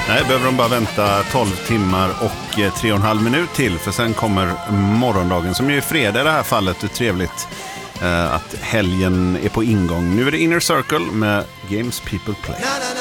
Nej, behöver de bara vänta 12 timmar och 3,5 minut till. För sen kommer morgondagen, som ju är fredag i det här fallet. Det är trevligt att helgen är på ingång. Nu är det Inner Circle med Games People Play.